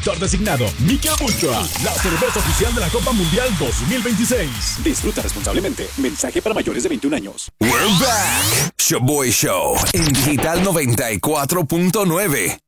productor designado, Michelob Ultra, la cerveza oficial de la Copa Mundial 2026. Disfruta responsablemente. Mensaje para mayores de 21 años. We're back. Shaboy Show en Digital 94.9.